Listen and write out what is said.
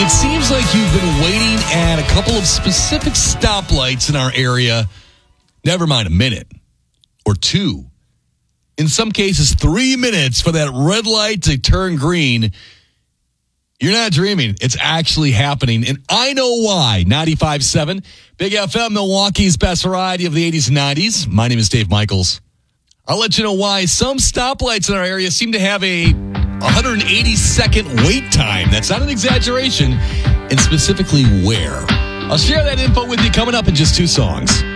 It seems like you've been waiting at a couple of specific stoplights in our area, never mind a minute or two. In some cases, 3 minutes for that red light to turn green. You're not dreaming. It's actually happening. And I know why. 95.7, Big FM, Milwaukee's best variety of the 80s and 90s. My name is Dave Michaels. I'll let you know why some stoplights in our area seem to have a 180-second wait time. That's not an exaggeration. And specifically where. I'll share that info with you coming up in just 2 songs.